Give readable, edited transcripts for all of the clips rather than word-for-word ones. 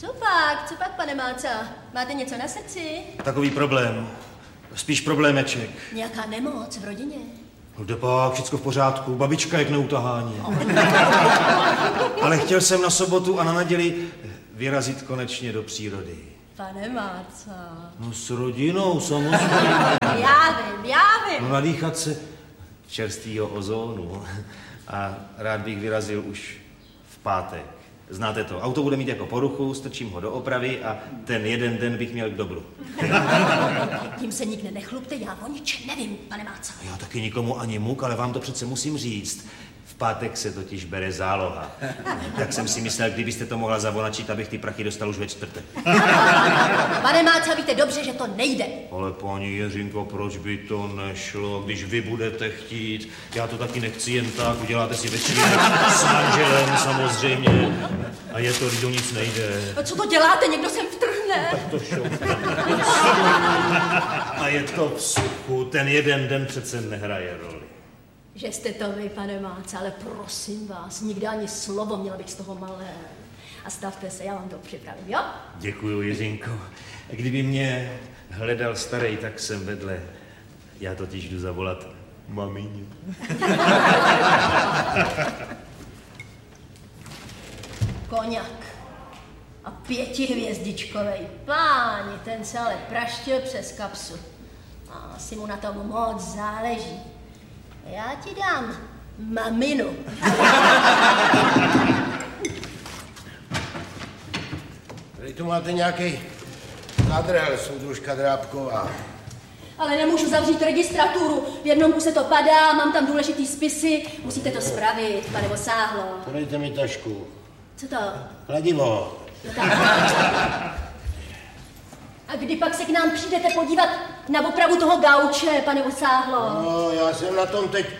Co pak, pane Máca? Máte něco na srdci? Takový problém. Spíš problémeček. Nějaká nemoc v rodině? Jde pak, všecko v pořádku, babička je k neutahání. Ale chtěl jsem na sobotu a na neděli vyrazit konečně do přírody. Pane Máca. No s rodinou, samozřejmě. Já vím. No nadýchat se čerstvýho ozónu. A rád bych vyrazil už v pátek. Znáte to, auto bude mít jako poruchu, strčím ho do opravy a ten jeden den bych měl k dobru. Tím se nikde nechlupte, já o ničem nevím, pane Máca. Já taky nikomu ani muk, ale vám to přece musím říct. V pátek se totiž bere záloha. Tak jsem si myslel, kdybyste to mohla zavonačit, abych ty prachy dostal už ve čtvrtek. Pane Máca, víte dobře, že to nejde. Ale paní Jiřinko, proč by to nešlo, když vy budete chtít? Já to taky nechci jen tak, uděláte si večírek s manželem samozřejmě. A je to, když o nic nejde. A co to děláte? Někdo sem vtrhne. Tak to šoupne. A je to v suchu, ten jeden den přece nehraje roli. Že jste to vy, pane Máca, ale prosím vás, nikdy ani slovo, měla bych z toho malé. A stavte se, já vám to připravím, jo? Děkuju, Jiřinko. Kdyby mě hledal starej, tak jsem vedle. Já totiž jdu zavolat mamině. Koňak. A 5hvězdičkovej. Páni, ten se ale praštil přes kapsu. A asi mu na tom moc záleží. Já ti dám maminu. Tady tu máte nějaký nádrhel, soudružka Drábková. Ale nemůžu zavřít registraturu. V jednom kuse to padá, mám tam důležitý spisy. Musíte to spravit, pane Vosáhlo. Podejte mi tašku. Co to? Kladivo. No tak. A kdy pak se k nám přijdete podívat na opravu toho gauče, pane Vosáhlo? No, já jsem na tom teď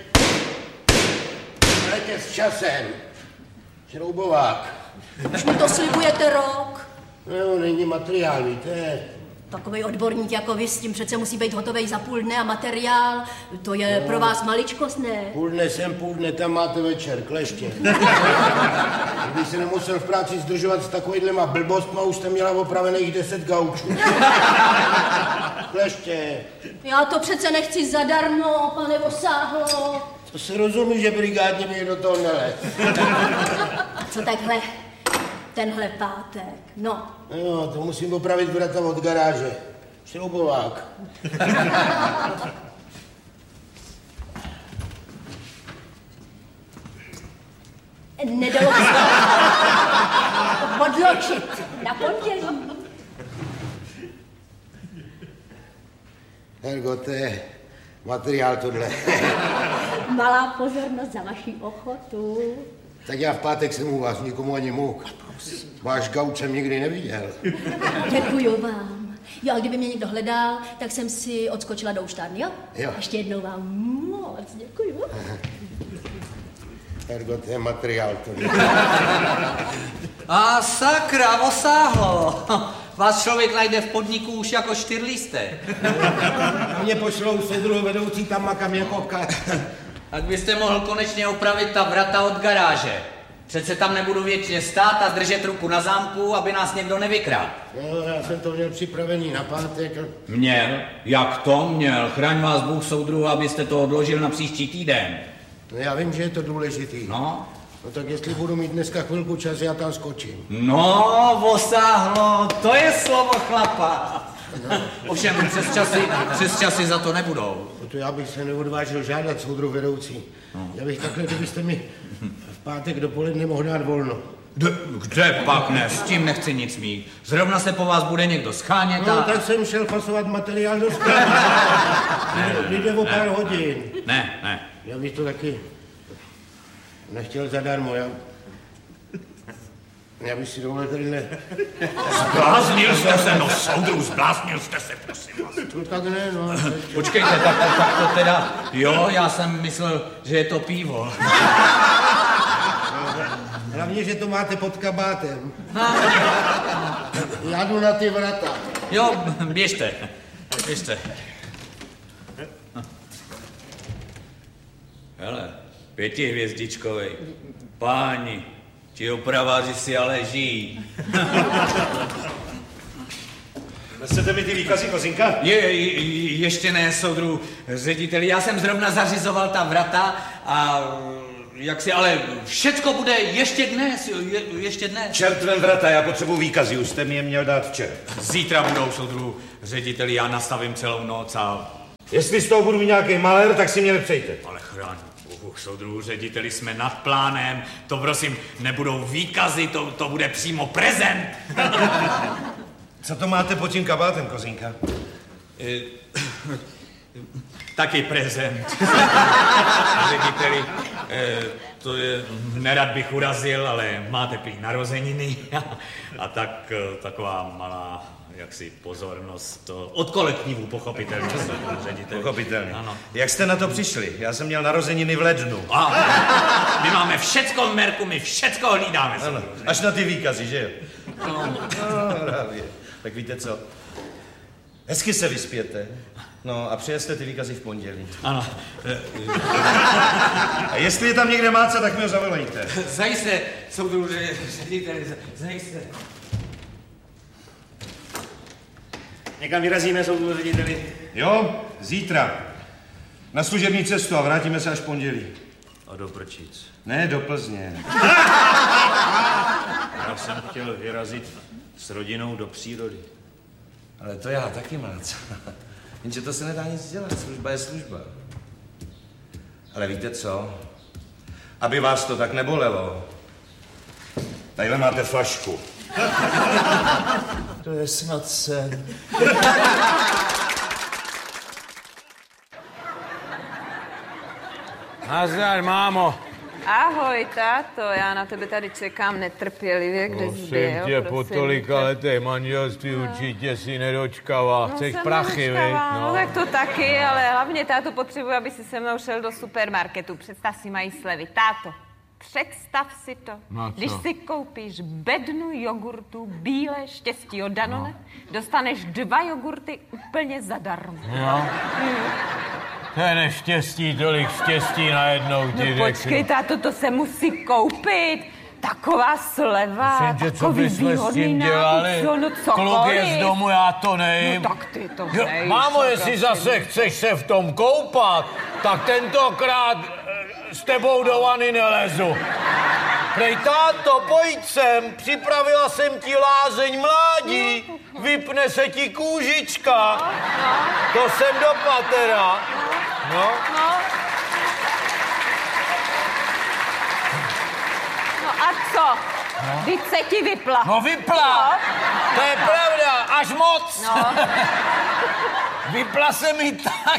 letě s časem. Šroubovák. Už mi to slibujete rok. No, není materiál, víte. Takovej odborník jako vy, s tím přece musí být hotovej za půl dne a materiál, to je pro vás maličkost, ne? Půl dne sem, půl dne tam máte večer, kleště. Kdyby se nemusel v práci zdržovat s takovýhlema blbostma, už jste měla opravených 10 gaučů. Kleště. Já to přece nechci zadarmo, pane Vosáhlo. To se rozumí, že brigádně mi do toho nelez. A co takhle? Tenhle pátek, no. Jo, to musím opravit vrata od garáže. Šroubovák. Nedalo se odločit na pondělí. Hergo, to je materiál tohle. Malá pozornost za vaši ochotu. Tak já v pátek jsem u vás, nikomu ani muk. Váš gauč jsem nikdy neviděl. Děkuju vám. Jo, a kdyby mě někdo hledal, tak jsem si odskočila do úštárny, jo? Jo. Ještě jednou vám moc děkuju. Hergo, to je materiál tohle. A sakra, Vosáhlo. Vás člověk najde v podniku už jako štyrlístek. A mě pošlou soudruhu vedoucí tam makam jako kat. Tak byste mohl konečně opravit ta vrata od garáže. Přece tam nebudu věčně stát a držet ruku na zámku, aby nás někdo nevykradl. No, já jsem to měl připravený na pátek. Měl? Jak to měl? Chraň vás Bůh, soudruhu, abyste to odložil na příští týden. No, já vím, že je to důležitý. No? No tak jestli budu mít dneska chvilku čas, já tam skočím. No, Vosáhlo, to je slovo chlapa. No. Ovšem přes časy za to nebudou. No to já bych se neodvážil žádat soudruh vedoucí. No. Já bych takhle, kdybyste mi v pátek dopoledne mohl dát volno. Kde pak ne? S tím nechci nic mít. Zrovna se po vás bude někdo schánět a... No tak jsem šel pasovat materiál do správy. Jde o pár hodin. Ne. Já bych to taky nechtěl zadarmo, já bych si dovolil tadyhle... Zbláznil jste se, no soudruh, zbláznil jste se, prosím vás. No tak ne, no. Počkejte, tak to teda... Jo, já jsem myslel, že je to pivo. Hlavně, že to máte pod kabátem. Já jdu na ty vrata. Jo, běžte. Hele, 5hvězdičkovej. Páni, Ti opraváři si ale žijí. Nesete mi ty výkazy, Kozinka? Ještě ne, soudru řediteli. Já jsem zrovna zařizoval ta vrata a ale všecko bude ještě dnes, ještě dnes. Čertvem vrata, já potřebuji výkazy, už jste mi je měl dát včera. Zítra budou, soudru řediteli, já nastavím celou noc a... Jestli z toho budu mít nějaký malér, tak si mě nepřejte. Ale chrán, soudru řediteli, jsme nad plánem, to prosím, nebudou výkazy, to bude přímo prezent. Co to máte pod tím kabátem, Kozinka? Taky prezent. Řediteli, to je, nerad bych urazil, ale máte prý narozeniny a tak taková malá jaksi pozornost od kolektivu, pochopitelně. Pochopitelně. Ano. Jak jste na to přišli? Já jsem měl narozeniny v lednu. My máme všecko v merku, my všecko hlídáme. Ano, až na ty výkazy, že jo? No, právě. Tak víte co? Hezky se vyspěte. No a přijeste ty výkazy v pondělí. Ano. A jestli je tam někde máca, tak mi ho zavolejte. Zajisté, soudru řediteli, zajisté. Někam vyrazíme, soudru řediteli? Jo, zítra. Na služební cestu a vrátíme se až v pondělí. A do Prčic. Ne, do Plzně. Já jsem chtěl vyrazit s rodinou do přírody. Ale to já taky mác. Jenže to se nedá nic dělat, služba je služba. Ale víte co? Aby vás to tak nebolelo. Tadyhle máte flašku. To je snad sen. Nazdar, mámo. Ahoj, táto, já na tebe tady čekám netrpělivě, kde jsi byl. Prosím tě, po tolika letech manželství určitě si nedočkala. Chceš prachy, viď? No tak to taky, ale hlavně táto potřebuje, aby si se mnou šel do supermarketu. Představ si, mají slevy. Táto, představ si to. Když si koupíš bednu jogurtu bílé štěstí od Danone, dostaneš 2 jogurty úplně zadarmo. Jo. To je neštěstí, tolik štěstí najednou ti řeknu. Počkej, táto, to se musí koupit. Taková sleva, takový výhodný nákup, no cokoliv. Kluk je z domu, já to nejím. No tak ty to nejíš. Mámo, jestli zase chceš se v tom koupat, tak tentokrát s tebou do vany nelezu. Prej, táto, pojď sem, připravila jsem ti lázeň mládí, vypne se ti kůžička. To jsem do patera. No. No a co? Vždyť se ti vypla. No vypla. To je pravda, až moc. No. Vypla se mi tak.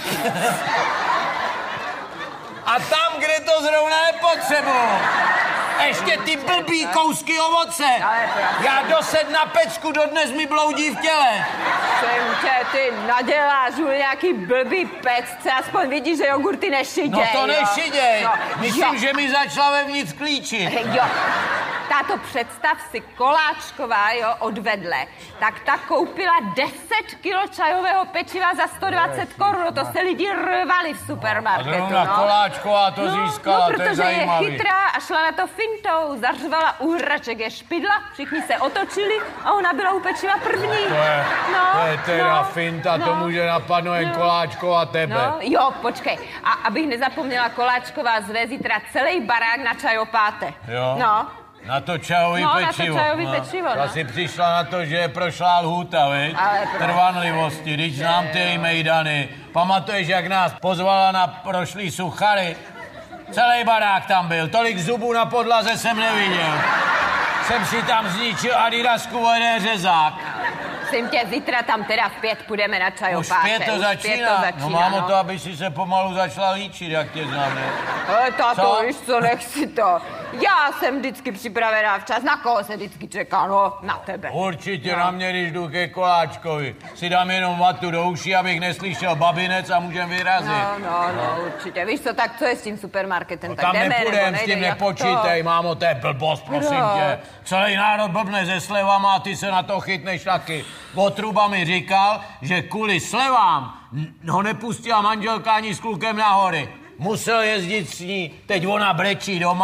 A tam, kde to zrovna nepotřebuji. Ještě ty blbý kousky ovoce. Já dosed na pecku, dodnes mi bloudí v těle. Jsem tě, ty naděláš nějaký blbý pecce, aspoň vidíš, že jogurty nešiděj. No to nešiděj. No. Myslím, že mi začala vevnitř klíčit. Jo. Táto, představ si, Koláčková, jo, odvedle, tak ta koupila 10 kilo čajového pečiva za 120 korun. To se lidi rvali v supermarketu, no. Koláčková to získala, no, to je zajímavý. Protože je chytrá a šla na to fintou, zařvala u hraček je špidla, všichni se otočili a ona byla u pečiva první. To je teda finta, to může napadnout jen Koláčková tebe. No, jo, počkej. A abych nezapomněla, Koláčková zve zítra celý barák na čajopáte. Jo. No. Na to čajový pečivo. Na to čajový pečivo, no. Asi přišla na to, že je prošlá lhůta, viď? Trvanlivosti, když znám ty její mejdany. Pamatuješ, jak nás pozvala na prošlý suchary? Celý barák tam byl, tolik zubů na podlaze jsem neviděl. Jsem si tam zničil Adidasku jeden řezák. Prosím tě, zítra tam teda v 5 půjdeme na čajopáte. Už 5 to začíná. No mámo, to, aby si se pomalu začala líčit, jak tě znám, ne? Táto, víš co, nech si to. Já jsem vždycky připravená včas. Na koho se vždycky čeká? No, na tebe. Určitě na mě, když jdu ke Koláčkovi. Si dám jenom vatu do uší, abych neslyšel babinec a můžem vyrazit. No, určitě. Víš co, tak co je s tím supermarketem? No, tak tam jdeme, nepůjdem, s tím nepočítej, mámo, to je blbost, prosím tě. Celý národ blbne se slevama a ty se na to chytneš taky. Votruba mi říkal, že kvůli slevám ho nepustila manželka ani s klukem na hory. Musel jezdit s ní, teď ona brečí doma,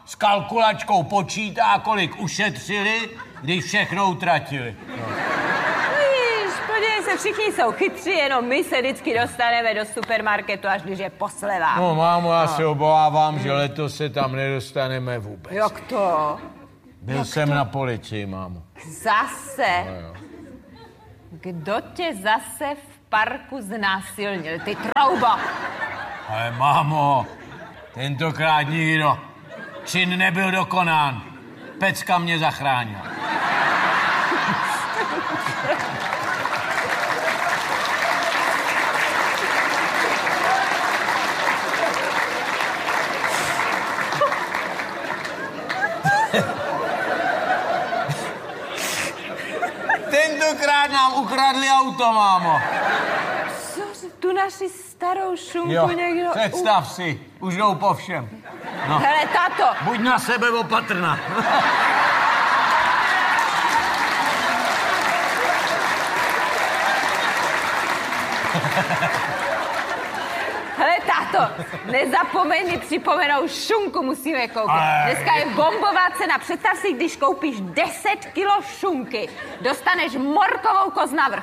s kalkulačkou počítá, kolik ušetřili, když všechno utratili. No. Víš, podívej se, všichni jsou chytří, jenom my se vždycky dostaneme do supermarketu, až když je posleva. No, mámo, já se obávám, že letos se tam nedostaneme vůbec. Jak to? Byl jsem na policii, mámo. Zase? No, Kdo tě zase v parku znásilnil, ty trouba? Ale mámo, tentokrát nikdo. Čin nebyl dokonán. Pecka mě zachránila. Tentokrát nám ukradli auto, mámo. Co, tu naši starou šunku Jo, někdo... představ si, už jdou po všem. No. Hele, táto. Buď na sebe opatrná. Hele, táto, nezapomeň mi připomenout, šunku musíme koupit. Dneska je bombová cena. Představ si, když koupíš 10 kilo šunky, dostaneš morkovou kost navrch.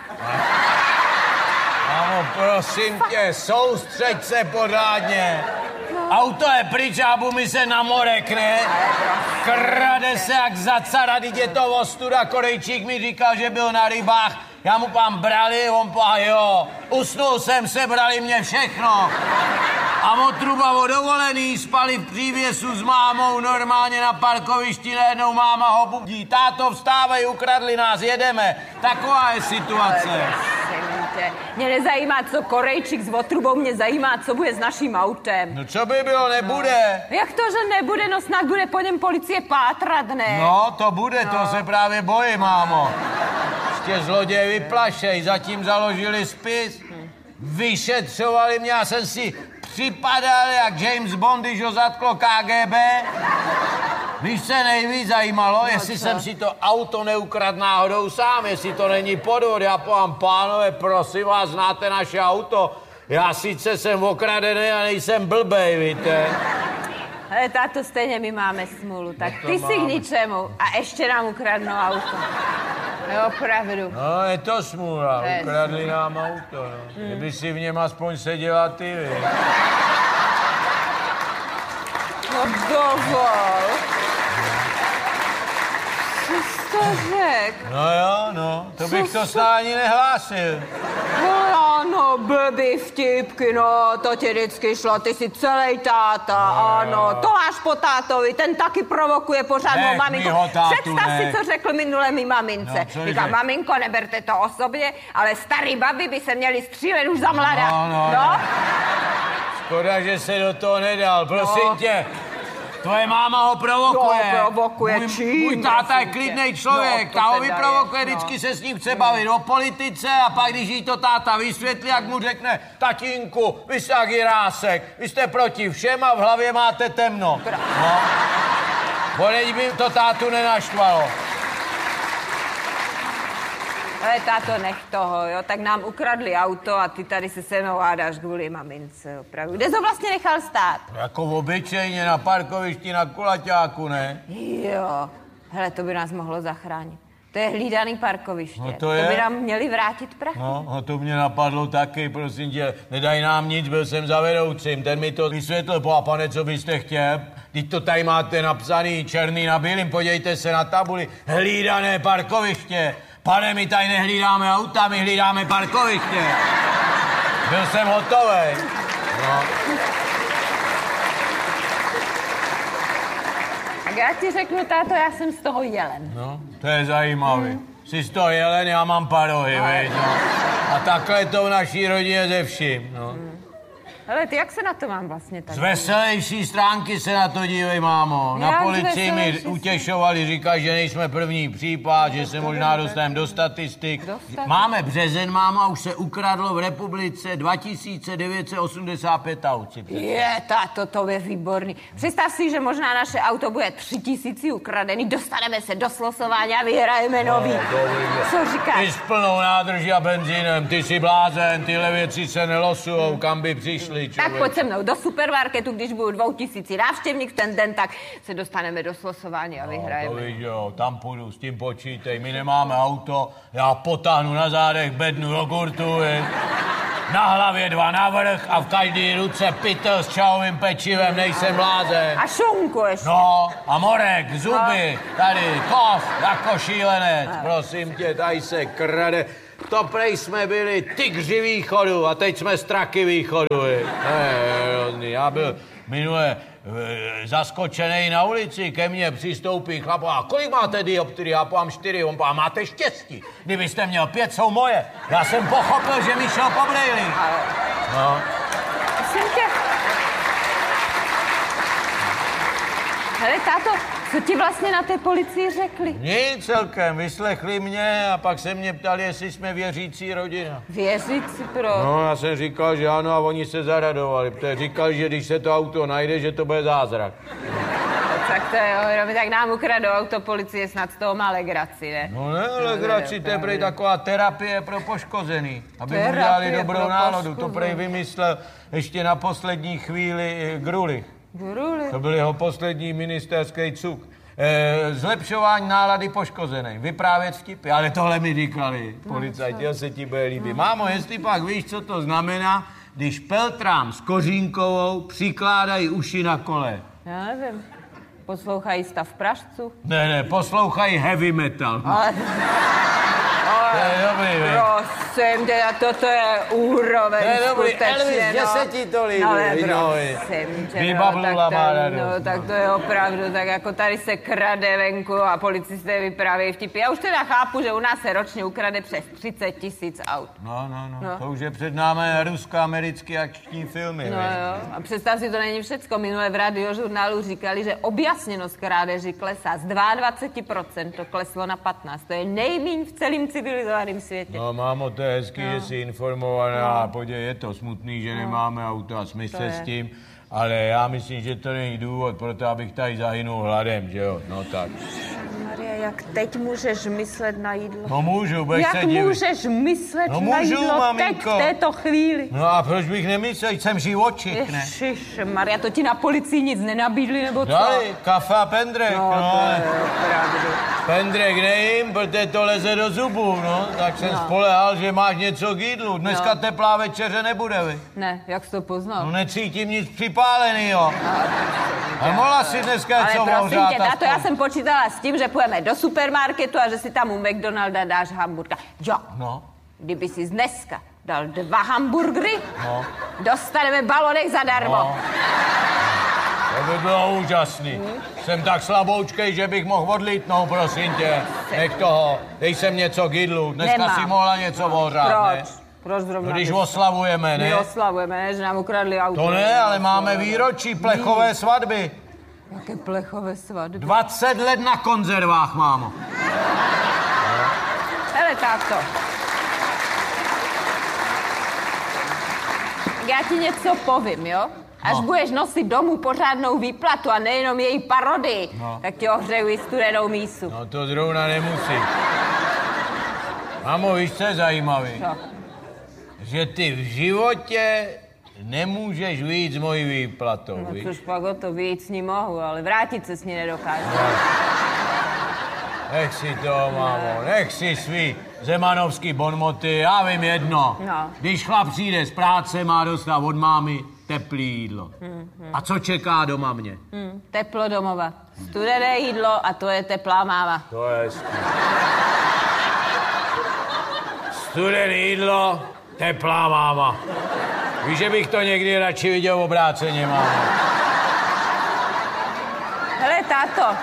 Mámo, prosím tě, soustřeď se pořádně. Auto je pryč a mi se na morek, ne? Krade se jak za cara, teď je to ostuda. Korejčík mi říkal, že byl na rybách. Já mu pán brali, on pán, jo. Usnul jsem, sebrali mě všechno. A od truba o dovolený spali v přívěsu s mámou normálně na parkovišti, najednou máma ho budí. Táto, vstávej, ukradli nás, jedeme. Taková je situace. Mě nezajímá, co Korejčík s otrubou, mě zajímá, co bude s naším autem. No co by bylo, nebude. Jak to, že nebude, no snad bude po něm policie pátrat, ne? No, to bude, to se právě bojím, mámo. Ještě zloději vyplašej, zatím založili spis. Vyšetřovali mě, já jsem si připadal jak James Bond, když ho zatklo KGB. Víš, se nejvíc zajímalo, jestli jsem si to auto neukradl náhodou sám, jestli to není podvod. Já povám, pánové, prosím vás, znáte naše auto? Já sice jsem okradený a nejsem blbej, víte. Ale táto, stejně my máme smůlu, tak ty si k ničemu a ještě nám ukradnou auto. Jo, opravdu. No, je to smůla, ukradli nám auto, no. Kdyby si v něm aspoň seděla ty, vy. No dovol. Co jsi to řekl? No jo, no, to bych to snad ani nehlásil. Ano, blbý vtipky, no, to ti vždycky šlo, ty jsi celý táta, ano, to máš po tátovi, ten taky provokuje pořád mou maminku. Představ si, co řekl minule mi mamince. No, říká, maminko, neberte to osobně, ale starý babi by se měli střílet už za mladá. No. Škoda, že se do toho nedal, prosím tě. Tvoje máma ho provokuje. No, provokuje čím? Můj táta je klidnej člověk, ta ho vyprovokuje, vždycky se s ním chce bavit o politice a pak, když jí to táta vysvětlí, jak mu řekne, tatínku, vy jste jak Jirásek, vy jste proti všem a v hlavě máte temno. No. Boleď by to tátu nenaštvalo. Ale táto, nech toho, jo, tak nám ukradli auto a ty tady se mnou hádáš kvůli mamince, opravdu. Kde jsi ho vlastně nechal stát? Jako obyčejně na parkovišti na kulaťáku, ne? Jo, hele, to by nás mohlo zachránit. To je hlídaný parkoviště. No to je. To by nám měli vrátit prachy. No, to mě napadlo taky, prosím tě, nedaj nám nic, byl jsem za vedoucím, ten mi to vysvětlil, pane, co byste chtěl? Teď to tady máte napsaný černý na bílým, podívejte se na tabuli, hlídané parkoviště. Pane, my tady nehlídáme auta, my hlídáme parkoviště. Byl jsem hotovej. No. Tak já ti řeknu, táto, já jsem z toho jelen. No, to je zajímavý. Jsi z toho jelen, já mám parohy, veď, no. A takhle to v naší rodině ze vším, no. Hele, ty jak se na to mám vlastně tak? Z veselější stránky se na to dívej, mámo. Na policii mi utěšovali, říkají, že nejsme první případ, že se možná dostaneme do statistik. Máme březen, mámo, a už se ukradlo v republice 2985 aut. Je, táto, to je výborný. Představ si, že možná naše auto bude 3000 ukradený, dostaneme se do slosování a vyhrajeme nový. Co říkáš? Ty s plnou nádrží a benzínem, ty jsi blázen, tyhle věci se nelosujou, kam by přišli. vymyslí, Tak pojď se mnou do supermarketu, když budu 2000 návštěvník ten den, tak se dostaneme do slosování a vyhrajeme. To víš, jo, tam půjdu, s tím počítej, my nemáme auto, já potáhnu na zádech bednu jogurtu, na hlavě 2 navrch a v každé ruce pytel s čajovým pečivem, nejsem blázen. A šunku ještě. No, a morek, zuby, tady, kov, jako šílenec, prosím tě, tady se krade. To prej jsme byli tygři východu a teď jsme straky východu. Já byl minule zaskočenej na ulici, ke mně přistoupí chlap a kolik máte dioptrii? Já povám 4, on povám, máte štěstí. Kdybyste měl 5, jsou moje. Já jsem pochopil, že mi šel po brejli. No. Hele, táto, co ti vlastně na té policii řekli? Nic celkem, vyslechli mě a pak se mě ptali, jestli jsme věřící rodina. Věřící pro... No, já jsem říkal, že ano a oni se zaradovali, protože říkali, že když se to auto najde, že to bude zázrak. Tak to je, tak nám ukradou auto policie, snad z toho má legraci, ne? No ne, legraci, to je prej taková terapie pro poškozený, aby mu dělali dobrou náladu. To prej vymyslel ještě na poslední chvíli Grulich. To byl jeho poslední ministerský cuk. Zlepšování nálady poškozený, vyprávět vtipy, ale tohle mi říkali policajti, se ti bude líbit. Mámo, jestli pak víš, co to znamená, když Peltrám s Kořínkovou přikládají uši na kole. Já nevím. Poslouchají Stav pražců? Ne, poslouchají heavy metal. To je dobrý, vej. Prosím, teda toto je úroveň. To je dobrý, Elvis, no. že se ti to líbí. Ale prosím tě, no, tak to je opravdu, tak jako tady se krade venku a policisté vyprávějí vtipy. Já už teda chápu, že u nás se ročně ukrade přes 30 000 aut. No, to už je před námi rusko-americké akční filmy. No jo, a představ si, to není všecko. Minule v radiožurnálu říkali, že objasněnost krádeží klesá. Z 22% to kleslo na 15%. To je nejméně v celém civilizovaném světě. No, mámo, to je hezký, že jsi informovaná, podívej, je to smutný, že nemáme auto a smysl s tím, ale já myslím, že to není důvod pro to, abych tady zahynul hladem, že jo, no tak. Maria, jak teď můžeš myslet na jídlo? No můžu, budeš se divit. Jak můžeš myslet na jídlo maminko. teď v této chvíli? No a proč bych nemyslel, jsem živočich, ne? Ježišmarja, to ti na policii nic nenabídli, nebo co? Dali, kafe a pendrek, no. To je opravdu. Pendrek nejím, protože to leze do zubů, no. Tak jsem spolehal, že máš něco k jídlu. Dneska teplá večeře nebude, vy. Ne, jak jsi to poznal? No necítím nic připálenýho. A mohla si dneska něco ohřát. Ale prosím tě, táto, já jsem počítala s tím, že půjdeme do supermarketu a že si tam u McDonalda dáš hamburka. Jo, kdyby si dneska dal 2 hamburgery, dostaneme balonek zadarmo. No. To by bylo úžasný. Jsem tak slaboučkej, že bych mohl odlítnout, prosím tě. Nech toho, dej sem něco k jídlu. Dneska si mohla něco ohřát, ne? Proč zrovna? Když oslavujeme, ne? My oslavujeme, ne? Že nám ukradli auto. To ne, ale máme výročí plechové svatby. Jaké plechové svatby? 20 let na konzervách, mámo. Hele, táto. Já ti něco povím, jo? Až budeš nosit domů pořádnou výplatu a nejenom její parodii, tak ti ohřeju i studenou mísu. No to zrovna nemusí. Mámo, víš, co je zajímavý? Co? Že ty v životě nemůžeš vyjít s mojí výplatou, no, víš? což pak o to vyjít s ní mohu, ale vrátit se s ní nedokážu. No. Nech si to, mámo, nech si svý zemanovský bonmoty, já vím jedno. No. Když chlap přijde z práce, má dostat od mámy teplý jídlo. A co čeká doma mě? Teplo domova. Studené jídlo a to je teplá máma. To je hezký. Studené jídlo, teplá máma. Víš, že bych to někdy radši viděl obráceně, máma. Hele, táto.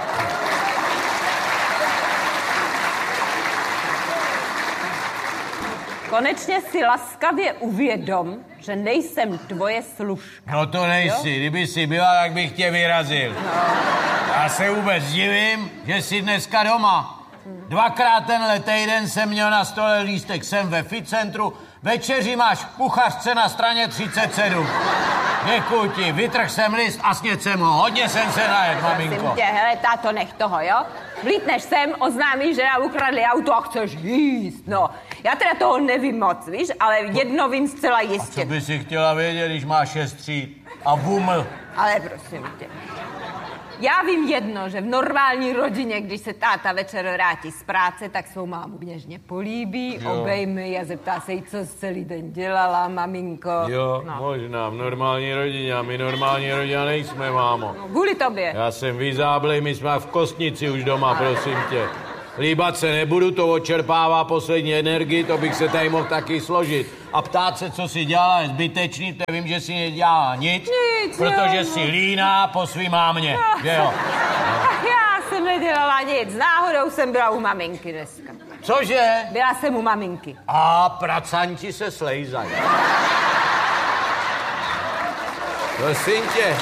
Konečně si laskavě uvědom, že nejsem tvoje služka. No to nejsi, jo? Kdyby jsi byla, tak bych tě vyrazil. No. Já se vůbec divím, že jsi dneska doma. 2krát tenhle týden jsem měl na stole lístek sem ve Ficentru. Večeři máš v kuchařce na straně 37. Děkuji ti, vytrhl jsem list a sněd jsem ho. Hodně jsem se najet, maminko. Prosím tě, hele, táto, nech toho, jo? Vlítneš sem, oznámíš, že nám ukradli auto a chceš jíst, no. Já teda toho nevím moc, víš, ale jedno vím zcela jistě. A co by si chtěla vědět, když máš 6 tříd a buml? Ale prosím tě. Já vím jedno, že v normální rodině, když se táta večer vrátí z práce, tak svou mámu něžně políbí, obejme a zeptá se jí, co celý den dělala, maminko. Jo, no. Možná v normální rodině, a my normální rodina nejsme, mámo. No, kvůli tobě. Já jsem vyzáblej, my jsme v kostnici už doma, prosím tě. Líbat se nebudu, to odčerpává poslední energii, to bych se tady mohl taky složit. A ptát se, co si dělala, je zbytečný, to vím, že si nedělala nic, protože si líná po svý mámě, že jo? Já jsem nedělala nic, náhodou jsem byla u maminky dneska. Cože? Byla jsem u maminky. A pracanti se slejzají. Prosím tě.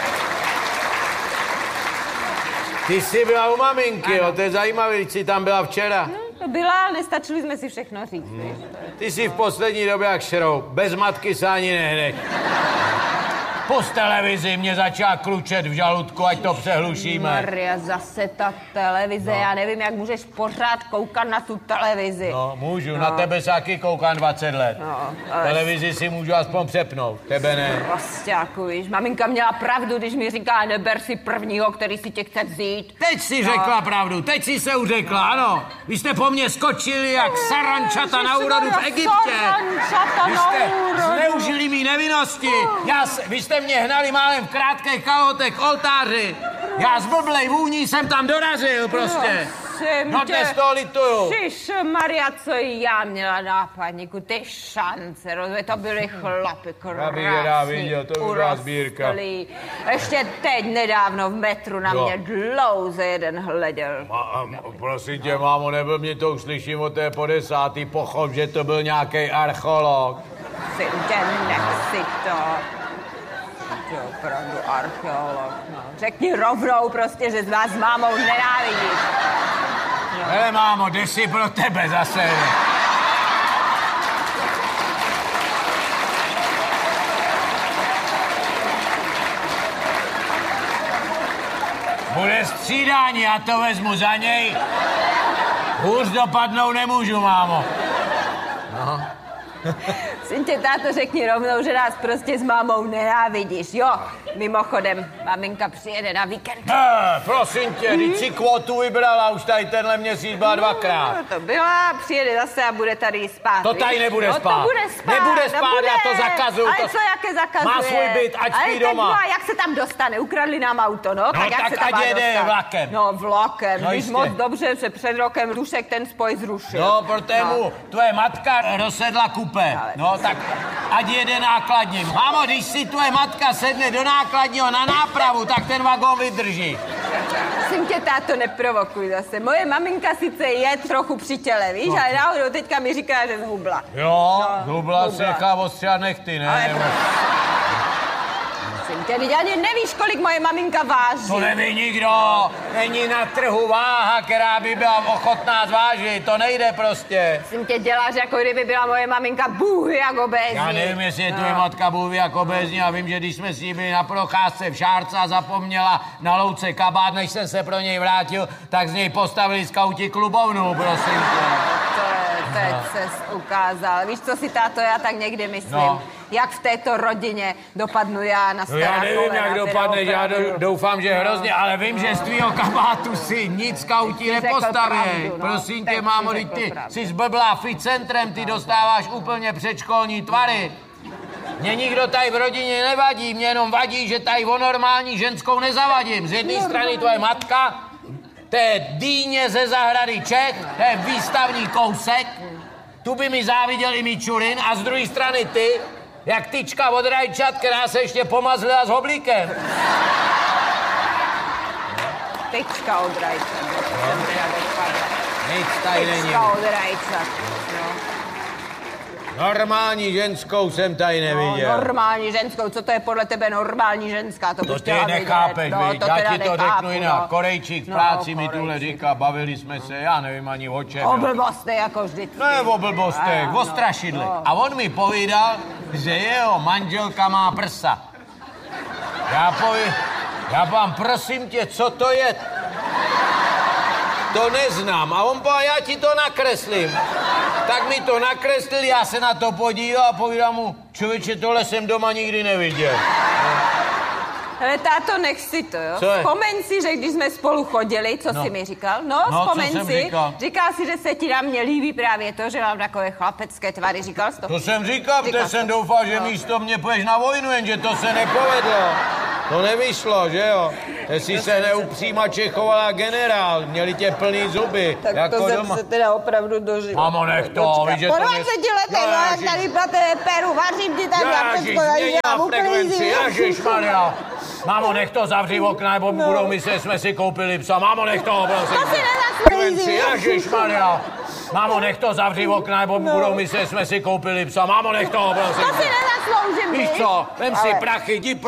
Ty jsi byla u maminky, jo, to je zajímavé, když jsi tam byla včera. No, to byla, ale nestačili jsme si všechno říct. Ty jsi v poslední době jak šroub, bez matky se ani nehneš. Po televizi mě začala klučet v žaludku, ať to přehlušíme. Maria, zase ta televize, já nevím, jak můžeš pořád koukat na tu televizi. No, můžu, na tebe se taky koukám 20 let. Televizi si můžu aspoň přepnout, tebe ne. Prostě jako víš, maminka měla pravdu, když mi říká, neber si prvního, který si tě chce vzít. Teď si řekla pravdu, teď si se uřekla, ano. Vy jste po mně skočili jak sarančata na úrodu v Egyptě. Vy jste zneužili mý nevinnosti. Vy jste mě hnali málem v krátkých kalhotech k oltáři. Já z blblej vůní jsem tam dorazil prostě. No dnes to lituju. Maria, co já měla nápadníku, ty šance, rozumím, to byly chlapy krásný. Já bych je rád viděl, to by byla sbírka. Ještě teď nedávno v metru na mě dlouze jeden hleděl. Prosím tě, mámo, nebyl mě to už slyším od té po 10. pochop, že to byl nějaký archeolog. Prosím tě, nechci to. To je opravdu archeolog, no. Řekni rovnou prostě, že z vás s mámou nenávidíš. Hele, mámo, jde si pro tebe zase. Bude střídání, já to vezmu za něj. Hůř dopadnou nemůžu, mámo. No. Syn tě, táto, řekni rovnou, že nás prostě s mámou nenávidíš, jo? Mimochodem, maminka přijede na víkend. Prosím tě, když si kvotu vybrala, už tady tenhle měsíc byla 2krát. No, to byla, přijede zase a bude tady spát. To tady nebude spát. No, to bude spát. Nebude spát, já to zakazuju. Ale co, jaké zakazuje? Má svůj byt, ať spí doma. Ale jak se tam dostane? Ukradli nám auto, no? No tak ať jede vlakem. No, vlakem. No, Víš moc dobře, že před rokem Dušek ten spoj zrušil. No, protože mu tvoje matka rozsedla kupé. No, tak ať jede nákladním. Mámo, když si tvoje matka sedne do nákladního na nápravu, tak ten vagón vydrží. Prosím tě, táto, neprovokuj zase. Moje maminka sice je trochu při těle, víš, ale náhodou teďka mi říká, že zhubla. Jo, zhubla se nechá ostřihat nechty, ne? Ale Teď ani nevíš, kolik moje maminka váží. To neví nikdo. Není na trhu váha, která by byla ochotná zvážit. To nejde prostě. Jsem tě děláš, jako kdyby byla moje maminka bůh jak obézní. Já nevím, jestli je tvoje matka bůh jak obézní. A vím, že když jsme s ní byli na procházce v Šárce a zapomněla na louce kabát, než jsem se pro něj vrátil, tak z něj postavili skauti klubovnu, prosím tě. Teď ses ukázal. Víš, co si, táto, já tak někdy myslím? No. Jak v této rodině dopadnu já na stará já nevím, jak dopadneš, já doufám, že hrozně, ale vím, že z tvýho kabátu si nic skautí nepostaví. Prosím tě, mámo, ty jsi zblblá ficentrem, ty dostáváš úplně předškolní tvary. Mně nikdo tady v rodině nevadí, mě jenom vadí, že tady o normální ženskou nezavadím. Z jedné strany tvoje matka, to je dýně ze zahrady Čech, to je výstavní kousek, tu by mi záviděl i Mičurin, a z druhé strany ty, jak tyčka od rajčat, která se ještě pomazlila s hoblíkem. Tyčka od rajčat. Nic tady není. Tyčka od rajčat. Normální ženskou jsem tady neviděl. No, normální ženskou, co to je podle tebe normální ženská? To ty nechápeš, no, já ti to řeknu jinak. Korejčík v práci mi tuhle říká, bavili jsme se, já nevím ani o čem. O blbostech jako vždycky. Ne o blbostech, o strašidlech. No. A on mi povídal, že jeho manželka má prsa. Já vám, prosím tě, co to je? to neznám. A on povedal, já ti to nakreslím. Tak mi to nakreslil, já se na to podíval a povídám mu, člověče, tohle jsem doma nikdy neviděl. Ale táto, nech si to, jo? Co je? Vzpomeň si, že když jsme spolu chodili, co jsi mi říkal? No, vzpomeň si. Říkal si, že se ti na mě líbí právě to, že mám takové chlapecké tvary. Říkal jsi to? To jsem říkal, protože jsem doufal, že místo mě půjdeš na vojnu, jenže to se nepovedlo. To nevyšlo, že jo? Jestli se neupřímače chovala generál, měli tě plný zuby. Tak jako to jsem doma. se teda opravdu dožila. Mamo, nech to, víš, že po to 20 letech, no, jak tady plete peru, vařím ti tak na všecko, já uklízím. Ježišmarja. Mámo, nech to, zavři okna, nebo budou myslet, jsme si koupili psa. Mámo, nech to, prosím. To si nezasloužím. Ježišmarja. Mámo, nech to, zavři okna, nebo budou myslet, jsme si koupili psa. Mámo, nech to, prosím. To si nezasloužím. Víš co, vem si prachy, jdi